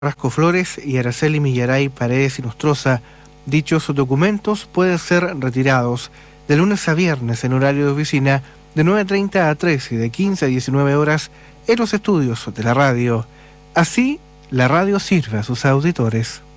Rasco Flores y Araceli Millaray Paredes y Nostroza. Dichos documentos pueden ser retirados de lunes a viernes en horario de oficina de 9:30 a 3 y de 15 a 19 horas en los estudios de la radio. Así, la radio sirve a sus auditores.